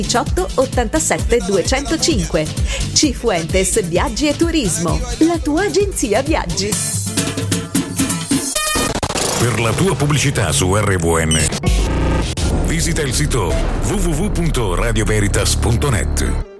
18 87 205. Cifuentes Viaggi e Turismo, la tua agenzia viaggi. Per la tua pubblicità su RVN, visita il sito www.radioveritas.net.